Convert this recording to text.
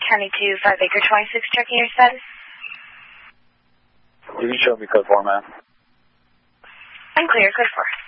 County 2, 5 Acre 26, checking your status. You can show me code 4, man. I'm clear, code 4.